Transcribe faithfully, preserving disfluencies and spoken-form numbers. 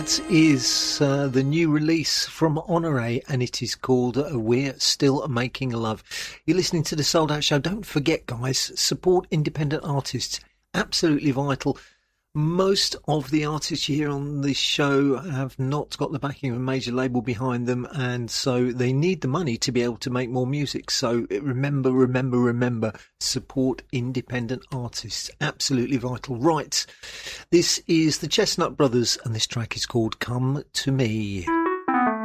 That is uh, the new release from Honore, and it is called uh, We're Still Making Love. You're listening to the Sold Out Show. Don't forget, guys, support independent artists. Absolutely vital. Most of the artists you hear on this show have not got the backing of a major label behind them, and so they need the money to be able to make more music. So remember, remember, remember, support independent artists. Absolutely vital. Right, this is the Chestnut Brothers, and this track is called Come to Me.